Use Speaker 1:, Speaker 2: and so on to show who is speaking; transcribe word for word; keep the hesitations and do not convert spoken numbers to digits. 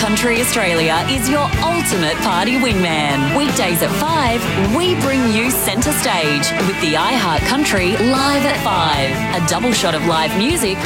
Speaker 1: Country Australia is your ultimate party wingman. Weekdays at five, we bring you centre stage with the iHeart Country Live at five. A double shot of live music